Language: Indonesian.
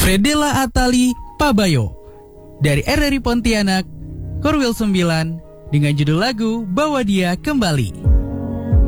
Predella Atali Pabayo dari RRI Pontianak, Korwil 9 dengan judul lagu Bawa Dia Kembali.